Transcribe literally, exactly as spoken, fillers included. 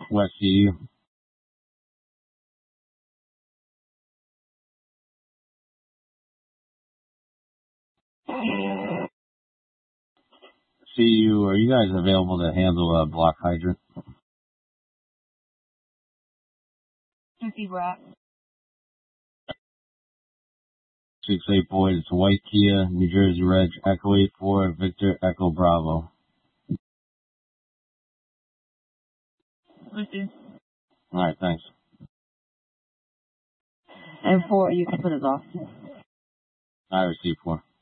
West C U. C U, are you guys available to handle a block hydrant? fifty wrap. six eight Boyd, it's a white Kia, New Jersey Reg, Echo eight four, Victor, Echo Bravo. fifty. Alright, thanks. And four, you can put it off. I received four.